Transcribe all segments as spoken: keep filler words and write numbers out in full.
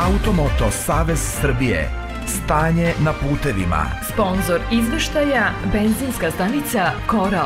Automoto Savez Srbije. Stanje na putevima. Sponzor izveštaja benzinska stanica Koral.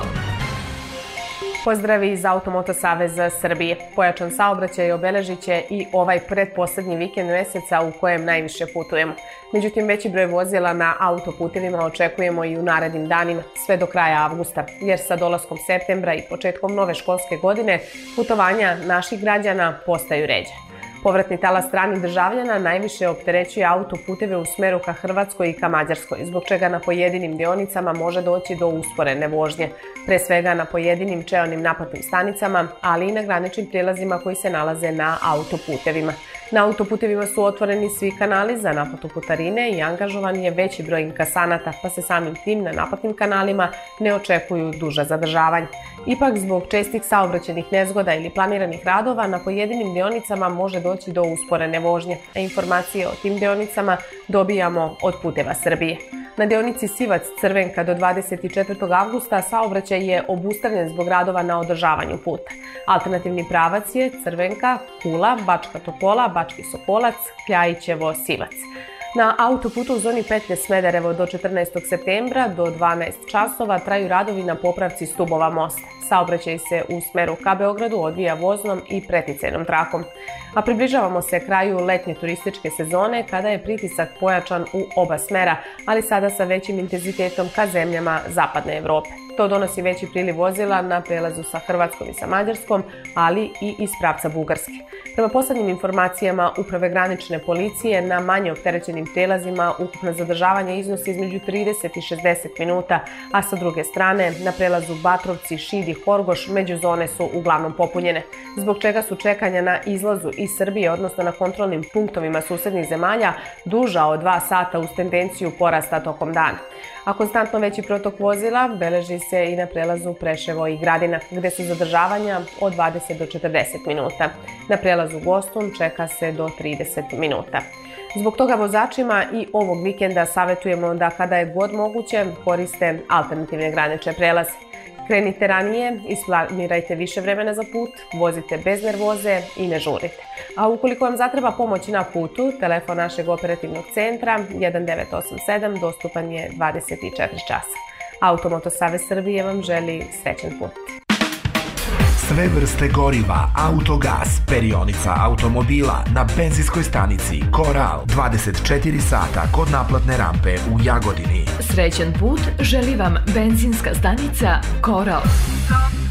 Pozdravi iz Automoto Saveza Srbije. Pojačan saobraćaj obeležit će i ovaj pretposlednji vikend meseca u kojem najviše putujemo. Međutim, veći broj vozila na autoputevima očekujemo i u narednim danima, sve do kraja avgusta, jer sa dolaskom septembra i početkom nove školske godine putovanja naših građana postaju ređe. Povratni talas stranih državljana najviše opterećuje autoputeve u smeru ka Hrvatskoj i ka Mađarskoj, zbog čega na pojedinim deonicama može doći do usporene vožnje, pre svega na pojedinim čeonim naplatnim stanicama, ali i na graničnim prijelazima koji se nalaze na autoputevima. Na autoputevima su otvoreni svi kanali za naplatu putarine i angažovan je veći broj inkasanata, pa se samim tim na naplatnim kanalima ne očekuju duža zadržavanja. Ipak, zbog čestih saobraćajnih nezgoda ili planiranih radova, na pojedinim deonicama može doći do usporene vožnje, a informacije o tim deonicama dobijamo od Puteva Srbije. Na deonici Sivac-Crvenka do dvadeset četvrtog avgusta saobraćaj je obustavljen zbog radova na održavanju puta. Alternativni pravac je Crvenka, Kula, Bačka Topola, Bački Sokolac, Kljajićevo, Sivac. Na autoputu u zoni petlje Smederevo do četrnaestog septembra do dvanaest časova traju radovi na popravci stubova mosta. Saobraćaj se u smeru ka Beogradu odvija voznom i preticajnom trakom. A približavamo se kraju letnje turističke sezone kada je pritisak pojačan u oba smera, ali sada sa većim intenzitetom ka zemljama Zapadne Evrope. To donosi veći priliv vozila na prelazu sa Hrvatskom i sa Mađarskom, ali i iz pravca Bugarske. Prema poslednjim informacijama Uprave granične policije, na manje opterećenim prelazima ukupno zadržavanje iznosi između trideset i šezdeset minuta, a sa druge strane na prelazu Batrovci, Šid i Horgoš međuzone su uglavnom popunjene, zbog čega su čekanja na izlazu iz Srbije, odnosno na kontrolnim punktovima susednih zemalja, duža od dva sata uz tendenciju porasta tokom dana. A konstantno veći protok vozila beleži se i na prelazu Preševo i Gradina, gde su zadržavanja od dvadeset do četrdeset minuta. Na prelazu Gostun čeka se do trideset minuta. Zbog toga vozačima i ovog vikenda savjetujemo da kada je god moguće koriste alternativne granične prelaze. Krenite ranije, isplanirajte više vremena za put, vozite bez nervoze i ne žurite. A ukoliko vam zatreba pomoć na putu, telefon našeg operativnog centra jedan devet osam sedam dostupan je dvadeset četiri časa. Automoto Savez Srbije vam želi srećan put. Sve vrste goriva, autogas, perionica automobila na benzinskoj stanici Koral dvadeset četiri sata kod naplatne rampe u Jagodini. Srećan put želi vam benzinska stanica Koral.